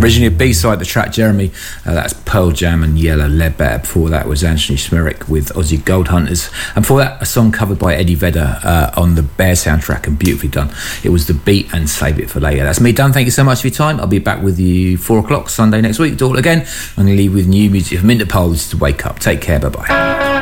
Originally a B-side, the track Jeremy, that's Pearl Jam and Yellow Ledbetter. Before that was Anthony Smerick with Aussie Gold Hunters. And before that, a song covered by Eddie Vedder on the Bear soundtrack, and beautifully done. It was The Beat and Save It for Later. That's me done. Thank you so much for your time. I'll be back with you 4 o'clock Sunday next week. Do it again. I'm going to leave with new music from Interpol. This is Wake Up. Take care. Bye-bye.